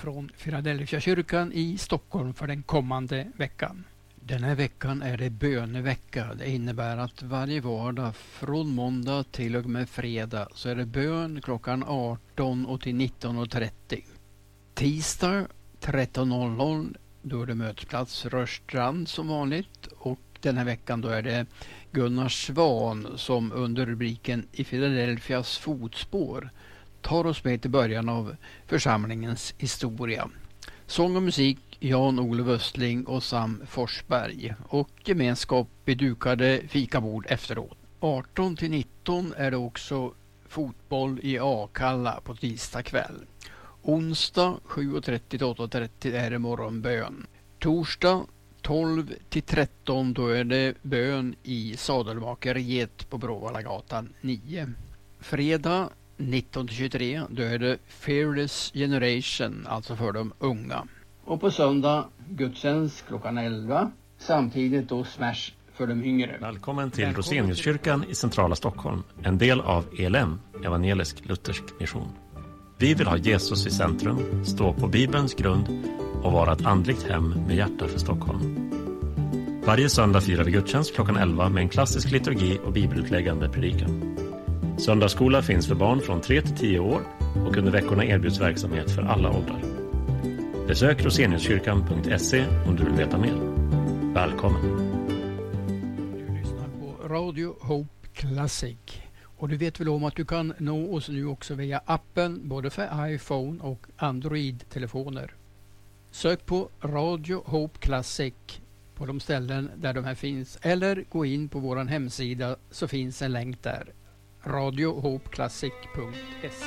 från Philadelphia kyrkan i Stockholm för den kommande veckan. Den här veckan är det bönevecka. Det innebär att varje vardag från måndag till och med fredag så är det bön klockan 18 och till 19.30. Tisdag 13.00 då är det mötesplats Rörstrand som vanligt, och den här veckan då är det Gunnar Svan som under rubriken I Philadelphias fotspår tar oss med till början av församlingens historia. Sång och musik Jan-Olof Östling och Sam Forsberg, och gemenskap vid dukade fikabord efteråt. 18 till 19 är det också fotboll i Akalla på tisdag kväll. Onsdag 7.30 till 8.30 är det morgonbön. Torsdag 12 till 13 då är det bön i Sadelmakeriet på Bråvallagatan 9. Fredag 19 till 23 då är det Fearless Generation, alltså för de unga. Och på söndag gudstjänst klockan 11, samtidigt då Smash för de yngre. Välkommen till Roseniuskyrkan i centrala Stockholm, en del av ELM, Evangelisk Luthersk Mission. Vi vill ha Jesus i centrum, stå på Bibelns grund och vara ett andligt hem med hjärta för Stockholm. Varje söndag firar vi gudstjänst klockan 11 med en klassisk liturgi och bibelutläggande predikan. Söndagsskola finns för barn från 3 till 10 år och under veckorna erbjuds verksamhet för alla åldrar. Besök roseniuskyrkan.se om du vill veta mer. Välkommen! Du lyssnar på Radio Hope Classic. Och du vet väl om att du kan nå oss nu också via appen både för iPhone och Android-telefoner. Sök på Radio Hope Classic på de ställen där de här finns, eller gå in på vår hemsida så finns en länk där. radiohopeclassic.se